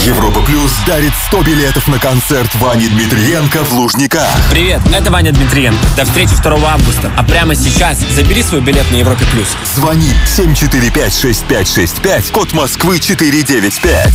Европа Плюс дарит 100 билетов на концерт Вани Дмитриенко в Лужниках. Привет, это Ваня Дмитриенко. До встречи 2 августа. А прямо сейчас забери свой билет на Европе Плюс. Звони 745-6565, код Москвы 495.